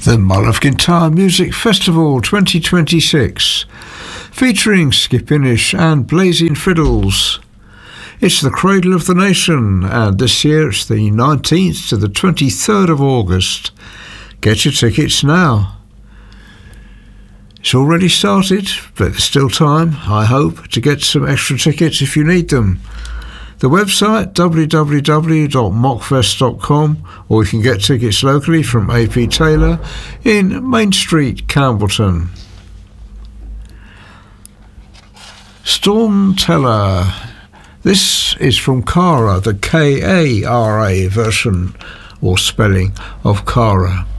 The Mull of Guitar Music Festival 2026, featuring Skip Innish and Blazing Fiddles. It's the Cradle of the Nation, and this year it's the 19th to the 23rd of August. Get your tickets now. It's already started, but there's still time, I hope, to get some extra tickets if you need them. The website www.mockfest.com, or you can get tickets locally from AP Taylor in Main Street, Campbellton. Storm Teller. This is from Kara, the Kara version or spelling of Kara.